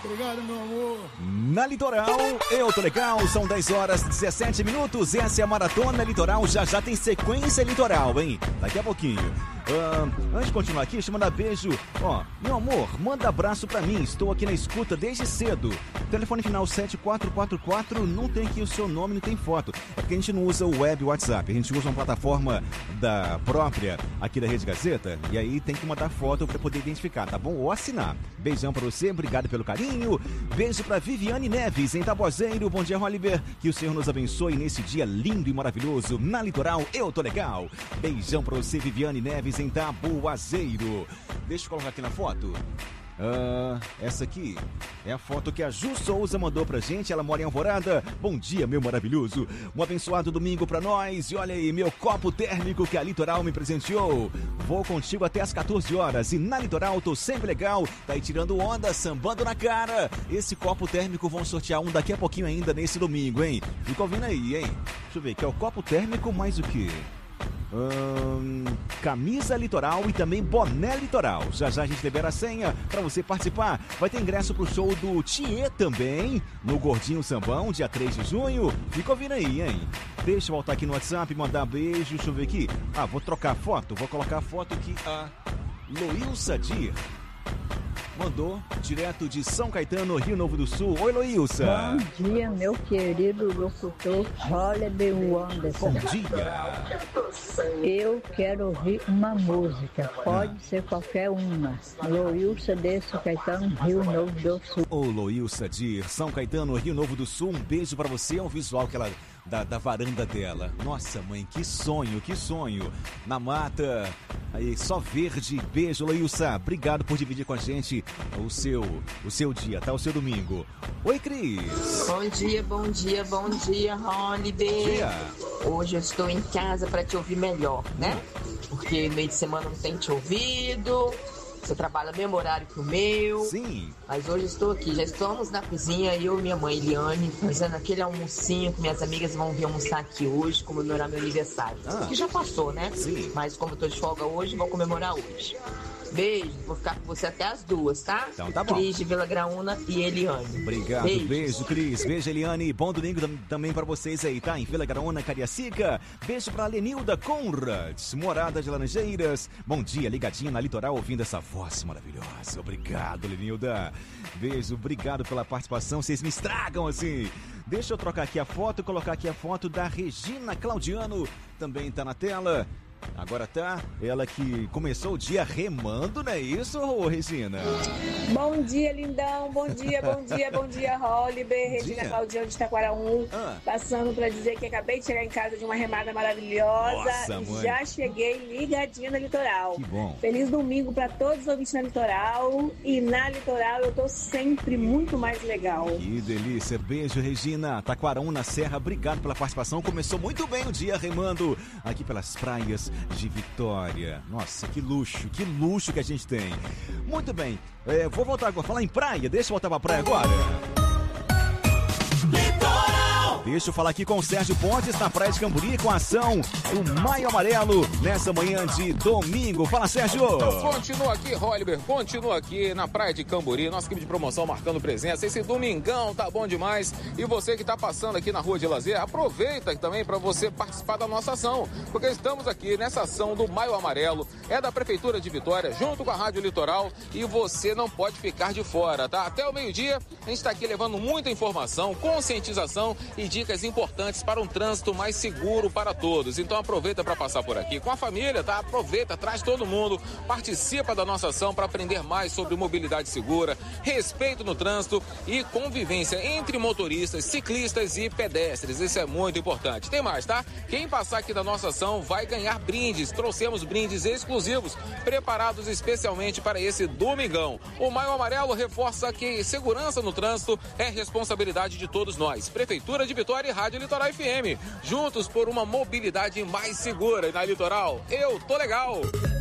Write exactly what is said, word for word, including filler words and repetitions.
Obrigado, meu amor. Na Litoral, eu tô legal, são dez horas e dezessete minutos. Essa é a Maratona Litoral, já já tem sequência litoral, hein? Daqui a pouquinho. Uh, antes de continuar aqui, chamando a beijo. Ó, meu amor, manda abraço pra mim. Estou aqui na escuta desde cedo. Telefone final sete quatro quatro quatro, não tem aqui o seu nome, não tem foto. É porque a gente não usa o web WhatsApp, a gente usa uma plataforma da própria aqui da Rede Gazeta. E aí tem que mandar foto pra poder identificar, tá bom? Ou assinar. Beijão pra você, obrigado pelo carinho. Beijo pra Viviane Neves, em Tabozeiro. Bom dia, Oliver. Que o Senhor nos abençoe nesse dia lindo e maravilhoso. Na Litoral, eu tô legal. Beijão pra você, Viviane Neves, em Taboazeiro. Deixa eu colocar aqui na foto. Ah, essa aqui é a foto que a Ju Souza mandou pra gente. Ela mora em Alvorada. Bom dia, meu maravilhoso. Um abençoado domingo pra nós. E olha aí, meu copo térmico que a Litoral me presenteou. Vou contigo até as quatorze horas. E na Litoral tô sempre legal. Tá aí tirando onda, sambando na cara. Esse copo térmico vão sortear um daqui a pouquinho ainda nesse domingo, hein? Fica ouvindo aí, hein? Deixa eu ver, que é o copo térmico mais o quê? Hum, camisa Litoral e também boné Litoral. Já já a gente libera a senha pra você participar. Vai ter ingresso pro show do Thier também, no Gordinho Sambão, dia três de junho. Fica ouvindo aí, hein? Deixa eu voltar aqui no WhatsApp e mandar beijo. Deixa eu ver aqui. Ah, vou trocar a foto. Vou colocar a foto aqui. A Loilsa Dir mandou direto de São Caetano, Rio Novo do Sul. Oi, Loilsa. Bom dia, meu querido locutor Oliver Anderson. Bom dia. Eu quero ouvir uma música, pode ah. ser qualquer uma. Loilsa de São Caetano, Rio Novo do Sul. Ô, Loilsa de São Caetano, Rio Novo do Sul, um beijo pra você. É um visual que ela... Da, da varanda dela. Nossa, mãe, que sonho, que sonho. Na mata, aí só verde. Beijo, Loilsa. Obrigado por dividir com a gente o seu, o seu dia, tá? O seu domingo. Oi, Cris. Bom dia, bom dia, bom dia, Holiday. Bom dia. Hoje eu estou em casa para te ouvir melhor, né? Porque meio de semana não tem te ouvido. Você trabalha no mesmo horário que o meu. Sim. Mas hoje estou aqui. Já estamos na cozinha, eu e minha mãe, Eliane, fazendo aquele almocinho que minhas amigas vão vir almoçar aqui hoje, comemorar meu aniversário. Ah. Que já passou, né? Sim. Mas como eu tô de folga hoje, vou comemorar hoje. Beijo, vou ficar com você até as duas, tá? Então tá bom. Cris de Vila Graúna e Eliane. Obrigado, beijo, beijo Cris. Beijo, Eliane. Bom domingo tam- também pra vocês aí, tá? Em Vila Graúna, Cariacica. Beijo pra Lenilda Conrad, morada de Laranjeiras. Bom dia, ligadinha na Litoral, ouvindo essa voz maravilhosa. Obrigado, Lenilda. Beijo, obrigado pela participação. Vocês me estragam assim. Deixa eu trocar aqui a foto, colocar aqui a foto da Regina Claudiano. Também tá na tela. Agora tá, ela que começou o dia remando, não é isso, ô, Regina? Bom dia, lindão, bom dia, bom dia, bom dia, Holiday, Regina Claudiano de Taquaraú, ah. passando para dizer que acabei de chegar em casa de uma remada maravilhosa. Nossa, mãe. Já cheguei ligadinha na Litoral. Que bom. Feliz domingo para todos os ouvintes na Litoral, e na Litoral eu tô sempre muito mais legal. Que delícia, beijo, Regina. Taquaraú na Serra, obrigado pela participação, começou muito bem o dia remando aqui pelas praias de Vitória. Nossa, que luxo, que luxo que a gente tem. Muito bem, é, vou voltar agora, falar em praia, deixa eu voltar pra praia agora. Deixa eu falar aqui com o Sérgio Pontes na Praia de Camburi com a ação do Maio Amarelo nessa manhã de domingo. Fala, Sérgio! Continua aqui, Oliver, continua aqui na Praia de Camburi, nossa equipe de promoção marcando presença. Esse domingão tá bom demais. E você que tá passando aqui na Rua de Lazer, aproveita também para você participar da nossa ação, porque estamos aqui nessa ação do Maio Amarelo, é da Prefeitura de Vitória, junto com a Rádio Litoral, e você não pode ficar de fora, tá? Até o meio-dia, a gente tá aqui levando muita informação, conscientização e dicas importantes para um trânsito mais seguro para todos. Então aproveita para passar por aqui com a família, tá? Aproveita, traz todo mundo, participa da nossa ação para aprender mais sobre mobilidade segura, respeito no trânsito e convivência entre motoristas, ciclistas e pedestres. Isso é muito importante. Tem mais, tá? Quem passar aqui da nossa ação vai ganhar brindes. Trouxemos brindes exclusivos preparados especialmente para esse domingão. O Maio Amarelo reforça que segurança no trânsito é responsabilidade de todos nós. Prefeitura de Vitória e Rádio Litoral F M. Juntos por uma mobilidade mais segura. E na Litoral, eu tô legal.